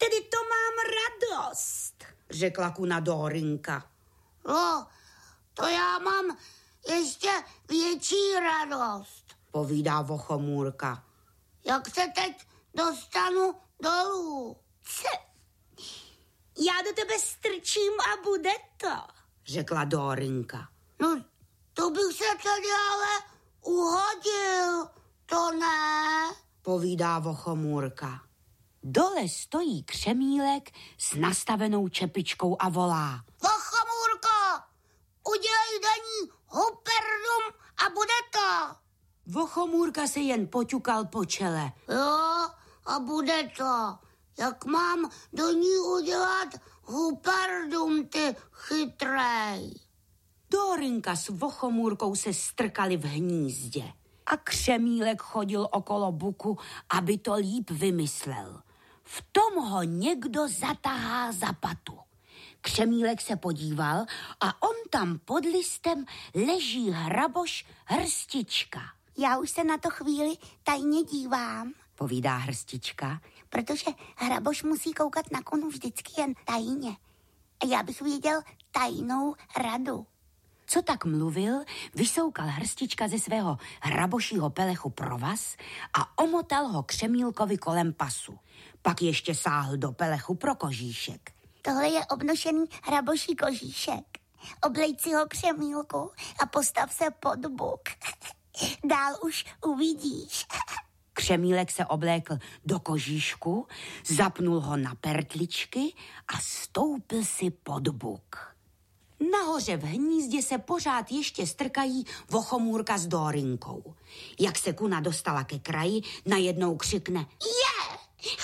Tedy to mám radost, řekla kuna Dorinka. No, to já mám ještě větší radost, povídá Vochomůrka. Jak se teď dostanu dolů? Já do tebe strčím a bude to, řekla Dorinka. No, to bych se tady ale uhodil, to ne, povídá Vochomůrka. Dole stojí Křemílek s nastavenou čepičkou a volá. Vochomůrko, udělej daní huperdum a bude to. Vochomůrka se jen poťukal po čele. Jo, a bude to. Jak mám do ní udělat huperdum, ty chytrej? Dorinka s Vochomůrkou se strkali v hnízdě a Křemílek chodil okolo buku, aby to líp vymyslel. V tom ho někdo zatahá za patu. Křemílek se podíval a on tam pod listem leží hraboš Hrstička. Já už se na to chvíli tajně dívám, povídá Hrstička, protože hraboš musí koukat na konu vždycky jen tajně. A já bych věděl tajnou radu. Co tak mluvil, vysoukal Hrstička ze svého hrabošího pelechu provaz a omotal ho Křemílkovi kolem pasu. Pak ještě sáhl do pelechu pro kožíšek. Tohle je obnošený hraboší kožíšek. Oblejť si ho, Křemílku, a postav se pod buk. Dál už uvidíš. Křemílek se oblékl do kožíšku, zapnul ho na pertličky a stoupil si pod buk. Nahoře v hnízdě se pořád ještě strkají Vochomůrka s Dorinkou. Jak se kuna dostala ke kraji, najednou křikne: Je,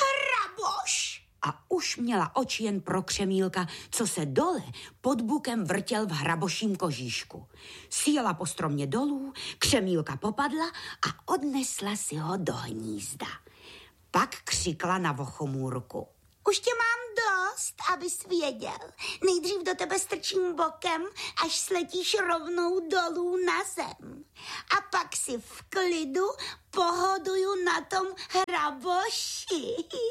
hraboš! A už měla oči jen pro Křemílka, co se dole pod bukem vrtěl v hraboším kožíšku. Sjela po stromě dolů, Křemílka popadla a odnesla si ho do hnízda. Pak křikla na Vochomůrku: Už tě mám dost, abys věděl. Nejdřív do tebe strčím bokem, až sletíš rovnou dolů na zem. A pak si v klidu pohoduju na tom hraboši.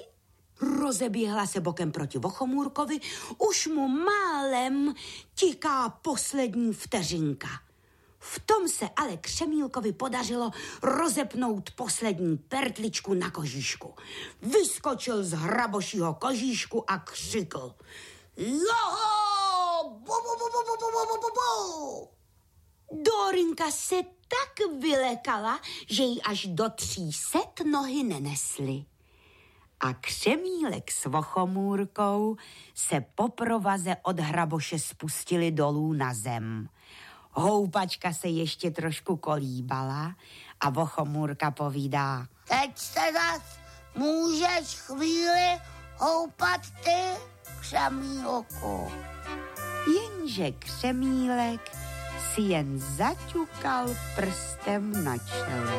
Rozeběhla se bokem proti Vochomůrkovi, už mu málem tiká poslední vteřinka. V tom se ale Křemílkovi podařilo rozepnout poslední pertličku na kožíšku. Vyskočil z hrabošího kožíšku a křikl: Joho! Bu, bu, bu, bu, bu, bu, bu, bu. Dorinka se tak vylekala, že jí až do 300 nohy nenesly. A Křemílek s Vochomůrkou se po provaze od hraboše spustili dolů na zem. Houpačka se ještě trošku kolíbala a Vochomůrka povídá: Teď se zas můžeš chvíli houpat ty, Křemílku. Jenže Křemílek si jen zaťukal prstem na čelo.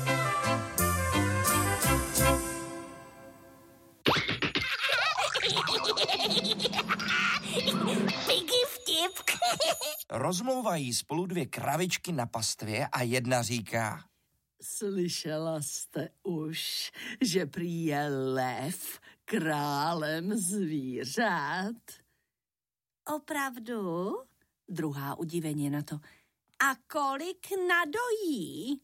Piggy vtip. Rozmlouvají spolu dvě kravičky na pastvě a jedna říká: Slyšela jste už, že prý je lev králem zvířat? Opravdu? Druhá udiveně na to: A kolik nadojí?